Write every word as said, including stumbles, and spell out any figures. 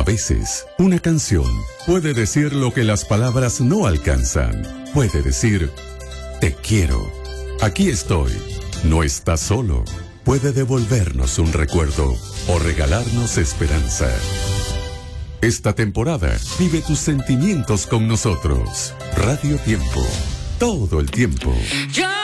A veces, una canción puede decir lo que las palabras no alcanzan. Puede decir, te quiero. Aquí estoy. No estás solo. Puede devolvernos un recuerdo o regalarnos esperanza. Esta temporada, vive tus sentimientos con nosotros. Radio Tiempo. Todo el tiempo.